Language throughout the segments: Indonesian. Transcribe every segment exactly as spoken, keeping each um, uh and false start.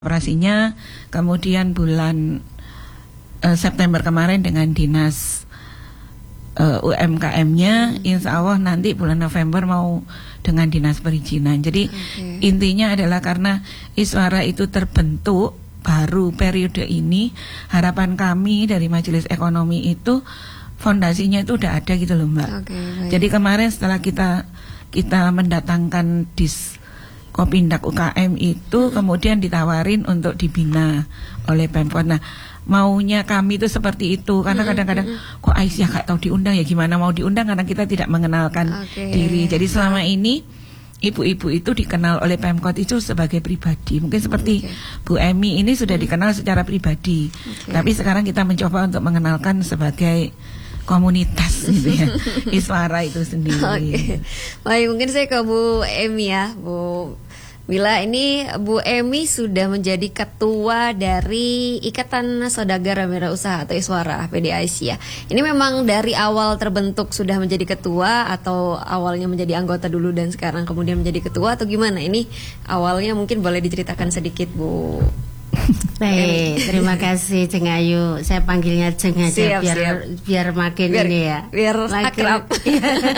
operasinya, kemudian bulan uh, September kemarin dengan dinas uh, U M K M-nya, insya Allah nanti bulan November mau dengan dinas perizinan. Jadi okay. intinya adalah karena Iswara itu terbentuk baru periode ini, harapan kami dari Majelis Ekonomi itu fondasinya itu udah ada gitu loh Mbak. Okay, jadi kemarin setelah kita kita mendatangkan dis Kopindak U K M itu kemudian ditawarin untuk dibina oleh Pemkot. Nah, maunya kami itu seperti itu karena kadang-kadang kok Aisyah gak tahu diundang, ya gimana mau diundang karena kita tidak mengenalkan okay. diri. Jadi selama ini ibu-ibu itu dikenal oleh Pemkot itu sebagai pribadi. Mungkin seperti okay. Bu Emi ini sudah dikenal secara pribadi. Okay. Tapi sekarang kita mencoba untuk mengenalkan sebagai komunitas gitu ya, Iswara itu sendiri. Oke, baik, mungkin saya ke Bu Emi ya, Bu Mila. Ini Bu Emi sudah menjadi ketua dari Ikatan Saudagar Wirausaha atau Iswara P D I S Y. Ini memang dari awal terbentuk sudah menjadi ketua atau awalnya menjadi anggota dulu dan sekarang kemudian menjadi ketua atau gimana? Ini awalnya mungkin boleh diceritakan sedikit Bu. Baik, terima kasih Ceng Ayu. Saya panggilnya Ceng aja siap, biar siap. biar makin biar, ini ya. Biar akrab. Oke.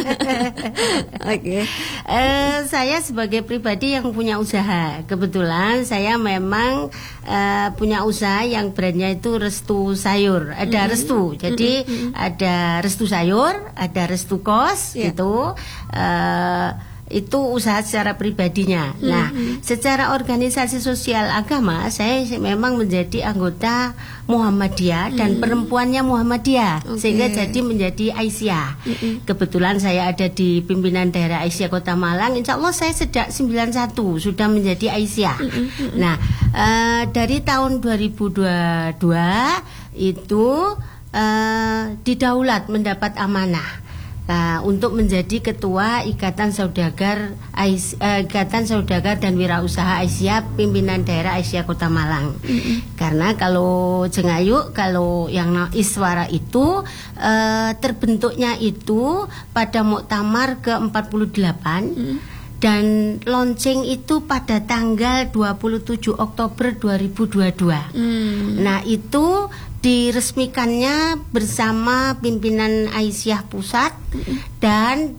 Okay. Uh, saya sebagai pribadi yang punya usaha, kebetulan saya memang uh, punya usaha yang brandnya itu Restu Sayur. Ada mm-hmm. Restu, jadi mm-hmm. ada Restu Sayur, ada Restu Kos, yeah. gitu. Uh, itu usaha secara pribadinya. Hmm. Nah, secara organisasi sosial agama saya memang menjadi anggota Muhammadiyah hmm. dan perempuannya Muhammadiyah, okay. sehingga jadi menjadi Aisyah. Hmm. Kebetulan saya ada di pimpinan daerah Aisyah Kota Malang. Insya Allah saya sejak sembilan puluh satu sudah menjadi Aisyah. Hmm. Nah, uh, dari tahun dua ribu dua puluh dua itu uh, didaulat mendapat amanah. Nah, untuk menjadi ketua Ikatan Saudagar Ais, eh, Ikatan Saudagar dan Wirausaha Aisyah pimpinan daerah Aisyah Kota Malang. Mm-hmm. Karena kalau Ceng Ayu, kalau yang Iswara itu eh, terbentuknya itu pada Muktamar ke empat puluh delapan. Mm-hmm. Dan launching itu pada tanggal dua puluh tujuh Oktober dua ribu dua puluh dua. Mm. Nah, itu diresmikannya bersama pimpinan Aisyah Pusat dan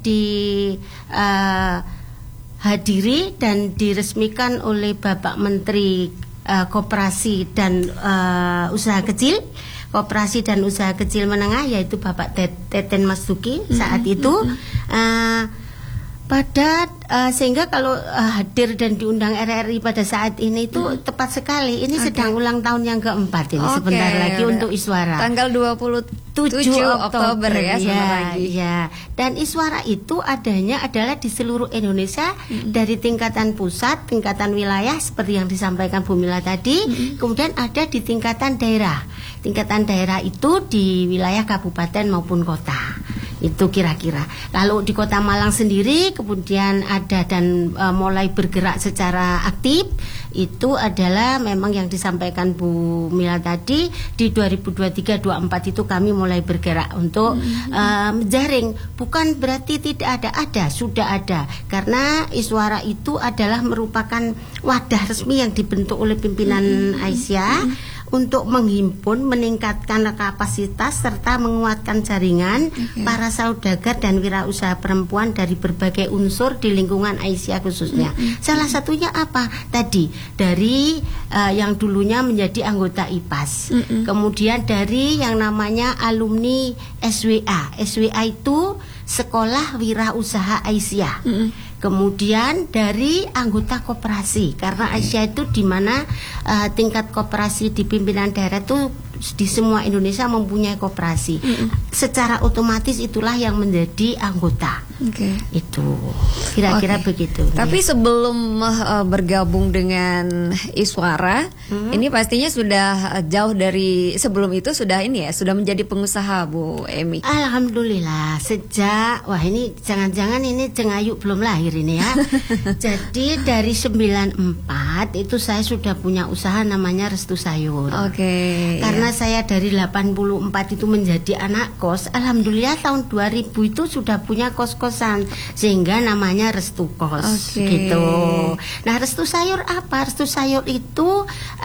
dihadiri uh, dan diresmikan oleh Bapak Menteri uh, Koperasi dan uh, Usaha Kecil, Koperasi dan Usaha Kecil Menengah, yaitu Bapak Teten Mas Duki saat itu. Uh, pada uh, sehingga kalau uh, hadir dan diundang R R I pada saat ini itu hmm. tepat sekali. Ini okay. sedang ulang tahun yang keempat ini okay. sebentar lagi udah. Untuk Iswara. Tanggal dua puluh tujuh Oktober ya, ya, lagi. Ya. Dan Iswara itu adanya adalah di seluruh Indonesia hmm. dari tingkatan pusat, tingkatan wilayah seperti yang disampaikan Bu Mila tadi, hmm. kemudian ada di tingkatan daerah. Tingkatan daerah itu di wilayah kabupaten maupun kota. Itu kira-kira. Kalau di Kota Malang sendiri kemudian ada dan e, mulai bergerak secara aktif itu adalah memang yang disampaikan Bu Mila tadi di dua ribu dua puluh tiga dua puluh empat itu kami mulai bergerak untuk mm-hmm. e, menjaring. Bukan berarti tidak ada, ada, sudah ada. Karena Iswara itu adalah merupakan wadah resmi yang dibentuk oleh pimpinan mm-hmm. Aisyah mm-hmm. untuk menghimpun, meningkatkan kapasitas serta menguatkan jaringan okay. para saudagar dan wirausaha perempuan dari berbagai unsur di lingkungan Aisyah khususnya. Mm-hmm. Salah satunya apa? Tadi dari uh, yang dulunya menjadi anggota I P A S. Mm-hmm. Kemudian dari yang namanya alumni S W A. S W A itu Sekolah Wirausaha Aisyah. Mm-hmm. Kemudian dari anggota koperasi, karena Aisyah itu di mana uh, tingkat koperasi di pimpinan daerah itu di semua Indonesia mempunyai koperasi. Mm-hmm. Secara otomatis itulah yang menjadi anggota. Okay. Itu kira-kira okay. begitu. Tapi ya. sebelum uh, bergabung dengan Iswara, mm-hmm. ini pastinya sudah uh, jauh dari sebelum itu sudah ini ya, sudah menjadi pengusaha Bu Emi. Alhamdulillah sejak wah ini jangan-jangan ini Ceng Ayu belum lahir ini ya. Jadi dari sembilan puluh empat itu saya sudah punya usaha namanya Restu Sayur. Oke. Okay, Karena ya. saya dari delapan puluh empat itu menjadi anak kos, alhamdulillah tahun dua ribu itu sudah punya kos kos-kosan, sehingga namanya restu kos. Oke. Gitu. Nah, restu sayur apa? Restu sayur itu